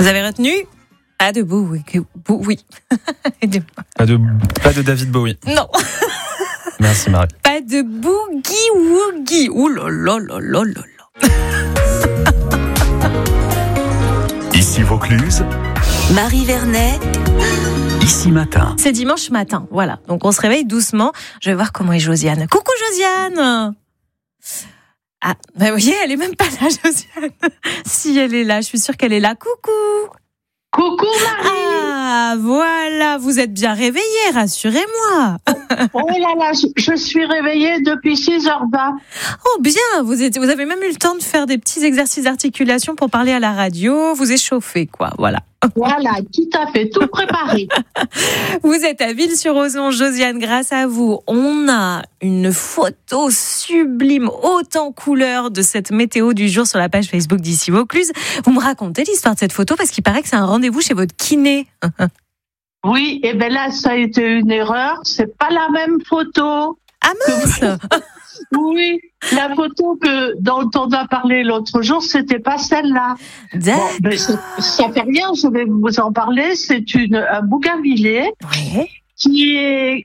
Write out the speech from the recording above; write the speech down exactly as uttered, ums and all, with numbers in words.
Vous avez retenu ? Pas de Bowie. Oui. Pas de, pas de David Bowie. Non. Merci Marie. Pas de Boogie Woogie. Ouh là là là là là là. Ici Vaucluse. Marie Vernet. Ici Matin. C'est dimanche matin, voilà. Donc on se réveille doucement. Je vais voir comment est Josiane. Coucou Josiane. Ah, bah vous voyez, elle est même pas là, Josiane. Si elle est là, je suis sûre qu'elle est là. Coucou. Coucou Marie. Ah, voilà, vous êtes bien réveillée, rassurez-moi. Oh là là, je, je suis réveillée depuis six heures vingt. Oh bien, vous, êtes, vous avez même eu le temps de faire des petits exercices d'articulation pour parler à la radio, vous échauffez quoi, voilà. Voilà, tout à fait, tout préparé. Vous êtes à Ville-sur-Ozon, Josiane, grâce à vous, on a une photo sublime, haute en couleur de cette météo du jour sur la page Facebook d'Ici Vaucluse. Vous me racontez l'histoire de cette photo parce qu'il paraît que c'est un rendez-vous chez votre kiné. Oui, et bien là, ça a été une erreur, c'est pas la même photo. Ah mince. Oui, la photo que, dont on a parlé l'autre jour, c'était pas celle-là. Bon, ben, ça fait rien, je vais vous en parler. C'est une, un bougainvillier Oui. qui est